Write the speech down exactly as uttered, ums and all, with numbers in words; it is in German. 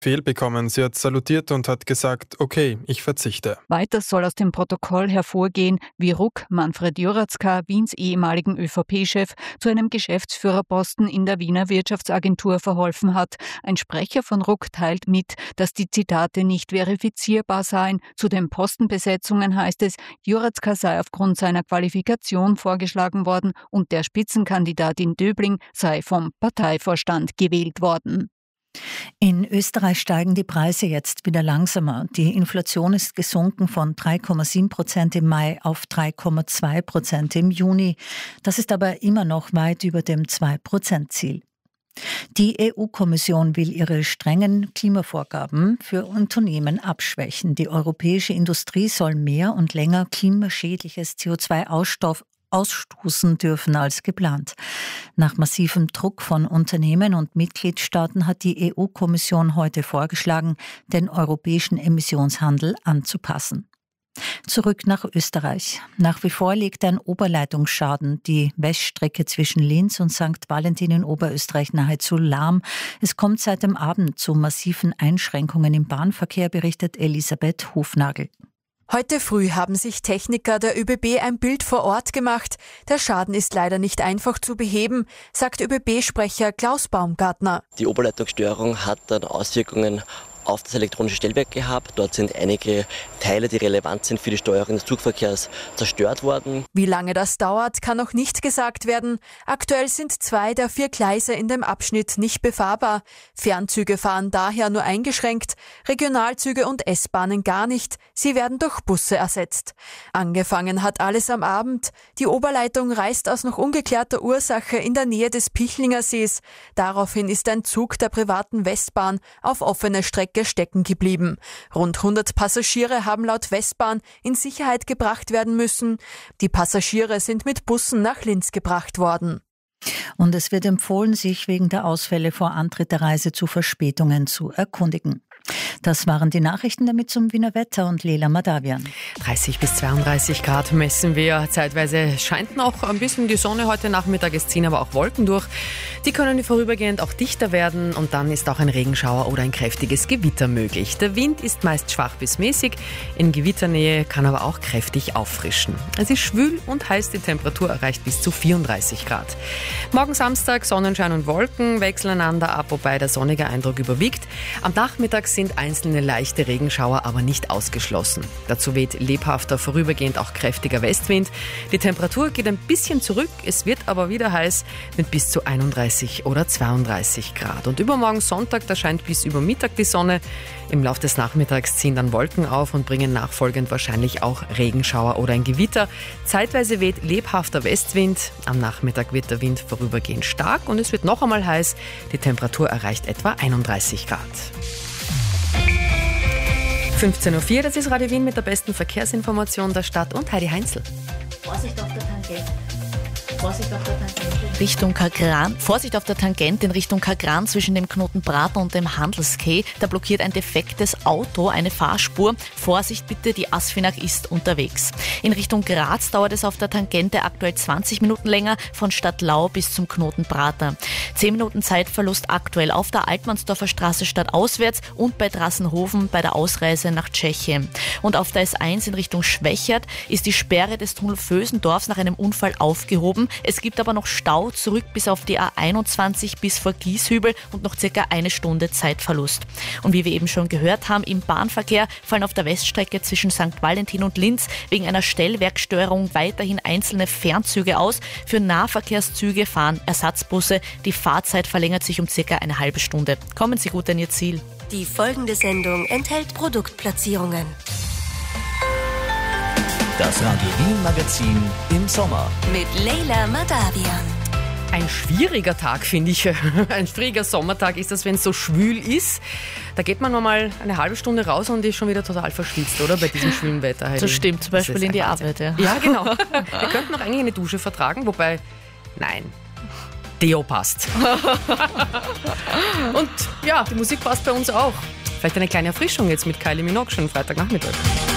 fehlbekommen. Sie hat salutiert und hat gesagt, okay, ich verzichte. Weiter soll aus dem Protokoll hervorgehen, wie Ruck Manfred Juratzka, Wiens ehemaligen ÖVP-Chef, zu einem Geschäftsführerposten in der Wiener Wirtschaftsagentur verholfen hat. Ein Sprecher von Ruck teilt mit, dass die Zitate nicht verifizierbar seien. Zu den Postenbesetzungen heißt es, Juratzka sei aufgrund seiner Qualifikation vorgeschlagen worden und der Spitzenkandidatin Döbling sei vom Parteivorstand gewählt worden. In Österreich steigen die Preise jetzt wieder langsamer. Die Inflation ist gesunken von drei Komma sieben Prozent im Mai auf drei Komma zwei Prozent im Juni. Das ist aber immer noch weit über dem zwei Prozent Ziel. Die E U-Kommission will ihre strengen Klimavorgaben für Unternehmen abschwächen. Die europäische Industrie soll mehr und länger klimaschädliches C O zwei Ausstoff ausstoßen dürfen als geplant. Nach massivem Druck von Unternehmen und Mitgliedstaaten hat die E U-Kommission heute vorgeschlagen, den europäischen Emissionshandel anzupassen. Zurück nach Österreich. Nach wie vor liegt ein Oberleitungsschaden die Weststrecke zwischen Linz und Sankt Valentin in Oberösterreich nahezu lahm. Es kommt seit dem Abend zu massiven Einschränkungen im Bahnverkehr, berichtet Elisabeth Hufnagel. Heute früh haben sich Techniker der ÖBB ein Bild vor Ort gemacht. Der Schaden ist leider nicht einfach zu beheben, sagt ÖBB-Sprecher Klaus Baumgartner. Die Oberleitungsstörung hat dann Auswirkungen auf das elektronische Stellwerk gehabt. Dort sind einige Teile, die relevant sind für die Steuerung des Zugverkehrs, zerstört worden. Wie lange das dauert, kann noch nicht gesagt werden. Aktuell sind zwei der vier Gleise in dem Abschnitt nicht befahrbar. Fernzüge fahren daher nur eingeschränkt, Regionalzüge und S-Bahnen gar nicht. Sie werden durch Busse ersetzt. Angefangen hat alles am Abend. Die Oberleitung reißt aus noch ungeklärter Ursache in der Nähe des Pichlinger Sees. Daraufhin ist ein Zug der privaten Westbahn auf offene Strecke stecken geblieben. Rund hundert Passagiere haben laut Westbahn in Sicherheit gebracht werden müssen. Die Passagiere sind mit Bussen nach Linz gebracht worden. Und es wird empfohlen, sich wegen der Ausfälle vor Antritt der Reise zu Verspätungen zu erkundigen. Das waren die Nachrichten, damit zum Wiener Wetter und Lela Madavian. dreißig bis zweiunddreißig Grad messen wir. Zeitweise scheint noch ein bisschen die Sonne heute Nachmittag, es ziehen aber auch Wolken durch. Die können vorübergehend auch dichter werden und dann ist auch ein Regenschauer oder ein kräftiges Gewitter möglich. Der Wind ist meist schwach bis mäßig, in Gewitternähe kann aber auch kräftig auffrischen. Es ist schwül und heiß, die Temperatur erreicht bis zu vierunddreißig Grad. Morgen Samstag Sonnenschein und Wolken wechseln einander ab, wobei der sonnige Eindruck überwiegt. Am Nachmittag sind einzelne leichte Regenschauer aber nicht ausgeschlossen. Dazu weht lebhafter, vorübergehend auch kräftiger Westwind. Die Temperatur geht ein bisschen zurück, es wird aber wieder heiß mit bis zu einunddreißig oder zweiunddreißig Grad. Und übermorgen Sonntag, da scheint bis über Mittag die Sonne. Im Laufe des Nachmittags ziehen dann Wolken auf und bringen nachfolgend wahrscheinlich auch Regenschauer oder ein Gewitter. Zeitweise weht lebhafter Westwind. Am Nachmittag wird der Wind vorübergehend stark und es wird noch einmal heiß. Die Temperatur erreicht etwa einunddreißig Grad. fünfzehn Uhr vier, das ist Radio Wien mit der besten Verkehrsinformation der Stadt und Heidi Heinzel. Vorsicht auf der Tangente. Vorsicht auf der Tangente. Richtung Kagran. Vorsicht auf der Tangente in Richtung Kagran zwischen dem Knoten Prater und dem Handelskeh. Da blockiert ein defektes Auto eine Fahrspur. Vorsicht bitte, die Asfinag ist unterwegs. In Richtung Graz dauert es auf der Tangente aktuell zwanzig Minuten länger von Stadtlau bis zum Knoten Prater. zehn Minuten Zeitverlust aktuell auf der Altmannsdorfer Straße stadtauswärts und bei Drassenhofen bei der Ausreise nach Tschechien. Und auf der S eins in Richtung Schwächert ist die Sperre des Tunnel Vösendorfs nach einem Unfall aufgehoben. Es gibt aber noch Stau zurück bis auf die A einundzwanzig bis vor Gieshübel und noch circa eine Stunde Zeitverlust. Und wie wir eben schon gehört haben, im Bahnverkehr fallen auf der Weststrecke zwischen Sankt Valentin und Linz wegen einer Stellwerkstörung weiterhin einzelne Fernzüge aus. Für Nahverkehrszüge fahren Ersatzbusse. Die Fahrzeit verlängert sich um circa eine halbe Stunde. Kommen Sie gut an Ihr Ziel. Die folgende Sendung enthält Produktplatzierungen. Das Radio Wien Magazin im Sommer. Mit Lela Madavian. Ein schwieriger Tag, finde ich. Ein schwieriger Sommertag ist das, wenn es so schwül ist. Da geht man mal eine halbe Stunde raus und ist schon wieder total verschwitzt, oder? Bei diesem schwülen Wetter. Heidi. Das stimmt, zum Beispiel in die Arbeit. Ja, ja genau. Wir könnten auch eigentlich eine Dusche vertragen, wobei, nein, Deo passt. Und ja, die Musik passt bei uns auch. Vielleicht eine kleine Erfrischung jetzt mit Kylie Minogue schon Freitagnachmittag.